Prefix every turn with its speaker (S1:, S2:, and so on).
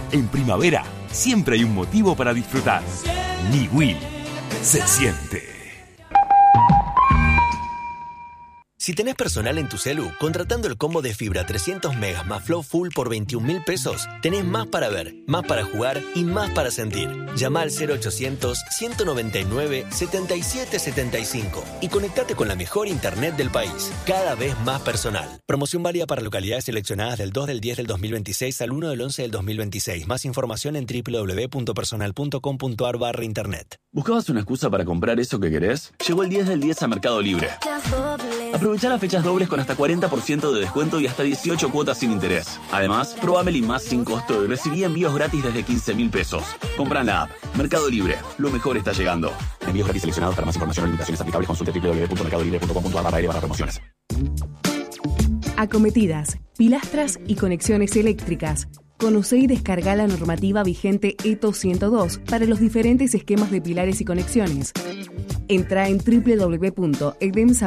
S1: En primavera, siempre hay un motivo para disfrutar. Niwil. Se siente.
S2: Si tenés personal en tu celu, contratando el combo de fibra 300 megas más Flow Full por 21.000 pesos, tenés más para ver, más para jugar y más para sentir. Llama al 0800-199-7775 y conectate con la mejor internet del país, cada vez más personal. Promoción válida para localidades seleccionadas del 2 del 10 del 2026 al 1 del 11 del 2026. Más información en www.personal.com.ar/internet.
S3: ¿Buscabas una excusa para comprar eso que querés? Llegó el 10 del 10 a Mercado Libre. Aprovecha las fechas dobles con hasta 40% de descuento y hasta 18 cuotas sin interés. Además, probá Meli Más sin costo y recibí envíos gratis desde 15.000 pesos. Compra en la app. Mercado Libre. Lo mejor está llegando. Envíos gratis seleccionados. Para más información o limitaciones aplicables consulte www.mercadolibre.com.ar/promociones.
S4: Acometidas, pilastras y conexiones eléctricas. Conoce y descarga la normativa vigente ETO 102 para los diferentes esquemas de pilares y conexiones. Entra en www.edemsa.com.ar